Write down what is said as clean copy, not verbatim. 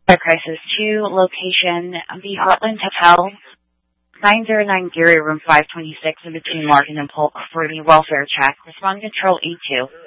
Crisis 2, location, the Heartland Hotel, 9090, room 526, in between Morgan and Polk for the welfare check. Respond control E2.